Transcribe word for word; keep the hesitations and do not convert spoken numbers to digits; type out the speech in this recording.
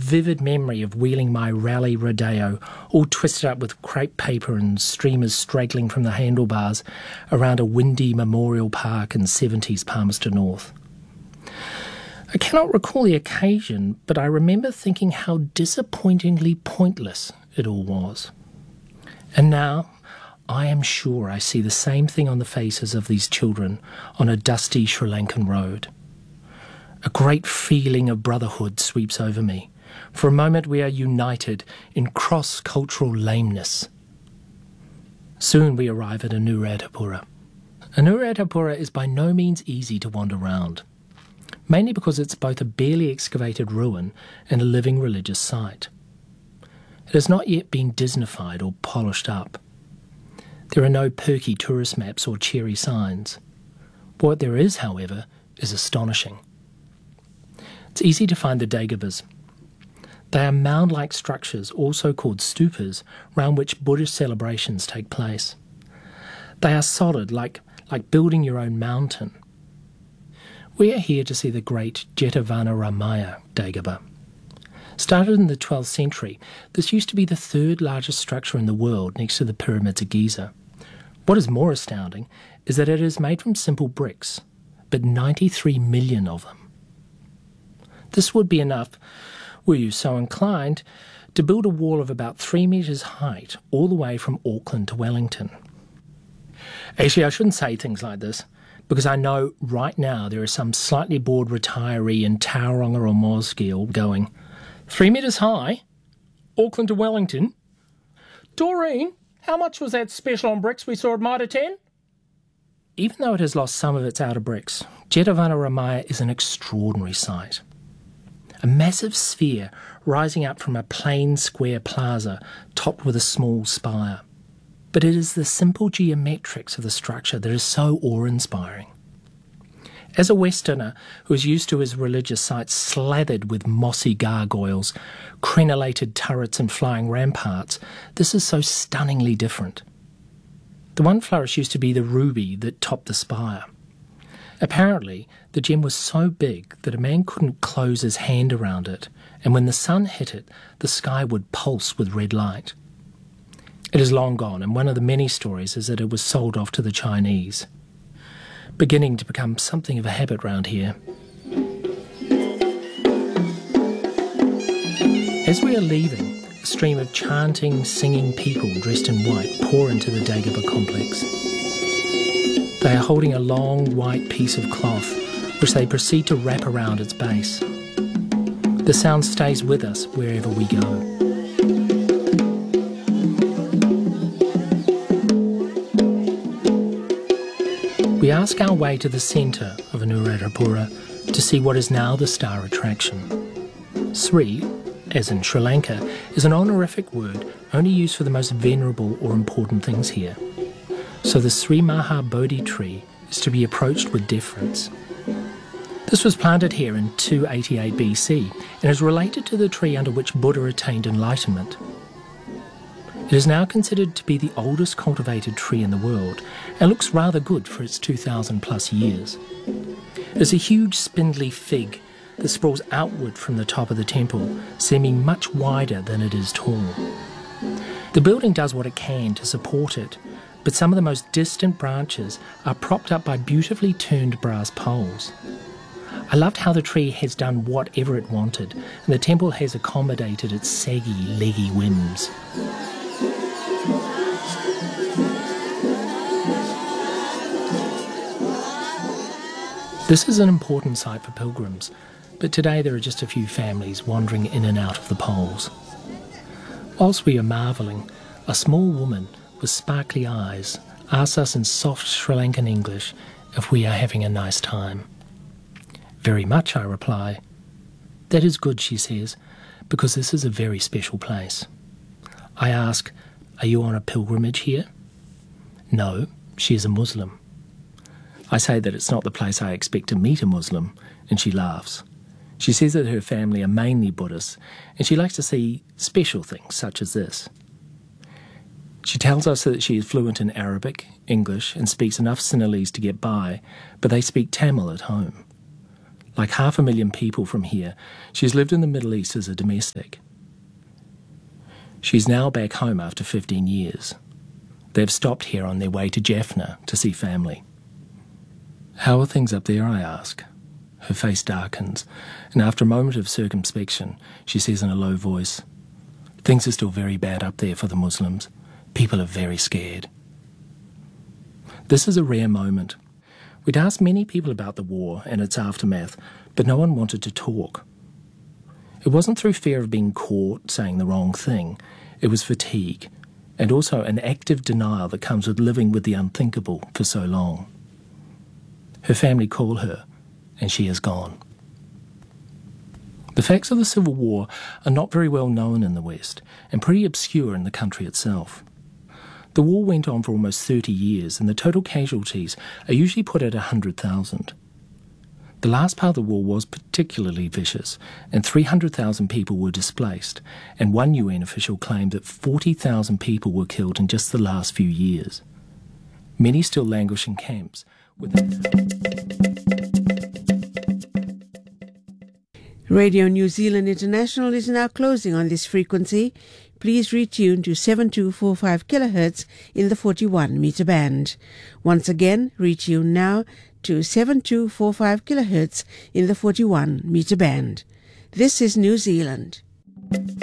vivid memory of wheeling my rally rodeo, all twisted up with crepe paper and streamers straggling from the handlebars, around a windy memorial park in seventies Palmerston North. I cannot recall the occasion, but I remember thinking how disappointingly pointless it all was. And now, I am sure I see the same thing on the faces of these children on a dusty Sri Lankan road. A great feeling of brotherhood sweeps over me. For a moment we are united in cross-cultural lameness. Soon we arrive at Anuradhapura. Anuradhapura is by no means easy to wander round, mainly because it's both a barely excavated ruin and a living religious site. It has not yet been Disneyfied or polished up. There are no perky tourist maps or cheery signs. What there is, however, is astonishing. It's easy to find the Dagobas. They are mound-like structures, also called stupas, round which Buddhist celebrations take place. They are solid, like, like building your own mountain. We are here to see the great Jetavanaramaya Dagoba. Started in the twelfth century, this used to be the third largest structure in the world next to the pyramids of Giza. What is more astounding is that it is made from simple bricks, but ninety-three million of them. This would be enough, were you so inclined, to build a wall of about three metres height all the way from Auckland to Wellington. Actually, I shouldn't say things like this, because I know right now there is some slightly bored retiree in Tauranga or Mosgiel going, Three metres high? Auckland to Wellington? Doreen, how much was that special on bricks we saw at Mitre ten? Even though it has lost some of its outer bricks, Jetavanaramaya is an extraordinary sight. A massive sphere rising up from a plain square plaza topped with a small spire. But it is the simple geometrics of the structure that is so awe-inspiring. As a Westerner who is used to his religious sites slathered with mossy gargoyles, crenellated turrets and flying ramparts, this is so stunningly different. The one flourish used to be the ruby that topped the spire. Apparently, the gem was so big that a man couldn't close his hand around it, and when the sun hit it, the sky would pulse with red light. It is long gone, and one of the many stories is that it was sold off to the Chinese, beginning to become something of a habit round here. As we are leaving, a stream of chanting, singing people dressed in white pour into the Dagoba complex. They are holding a long white piece of cloth, which they proceed to wrap around its base. The sound stays with us wherever we go. We ask our way to the centre of Anuradhapura to see what is now the star attraction. Sri, as in Sri Lanka, is an honorific word only used for the most venerable or important things here. So the Sri Maha Bodhi tree is to be approached with deference. This was planted here in two eighty-eight B C and is related to the tree under which Buddha attained enlightenment. It is now considered to be the oldest cultivated tree in the world and looks rather good for its two thousand plus years. It is a huge spindly fig that sprawls outward from the top of the temple, seeming much wider than it is tall. The building does what it can to support it, but some of the most distant branches are propped up by beautifully turned brass poles. I loved how the tree has done whatever it wanted, and the temple has accommodated its saggy, leggy whims. This is an important site for pilgrims, but today there are just a few families wandering in and out of the poles. Whilst we are marvelling, a small woman with sparkly eyes asks us in soft Sri Lankan English if we are having a nice time. Very much, I reply. That is good, she says, because this is a very special place. I ask, are you on a pilgrimage here? No, she is a Muslim. I say that it's not the place I expect to meet a Muslim, and she laughs. She says that her family are mainly Buddhists, and she likes to see special things such as this. She tells us that she is fluent in Arabic, English, and speaks enough Sinhalese to get by, but they speak Tamil at home. Like half a million people from here, she's lived in the Middle East as a domestic. She's now back home after fifteen years. They've stopped here on their way to Jaffna to see family. "How are things up there?" I ask. Her face darkens, and after a moment of circumspection, she says in a low voice, "Things are still very bad up there for the Muslims. People are very scared." This is a rare moment. We'd asked many people about the war and its aftermath, but no one wanted to talk. It wasn't through fear of being caught saying the wrong thing. It was fatigue, and also an active denial that comes with living with the unthinkable for so long. Her family call her, and she is gone. The facts of the Civil War are not very well known in the West, and pretty obscure in the country itself. The war went on for almost thirty years, and the total casualties are usually put at one hundred thousand. The last part of the war was particularly vicious, and three hundred thousand people were displaced, and one U N official claimed that forty thousand people were killed in just the last few years. Many still languish in camps. With Radio New Zealand International is now closing on this frequency. Please retune to seven two four five kilohertz in the forty-one meter band. Once again, retune now to seven two four five kilohertz in the forty-one meter band. This is New Zealand.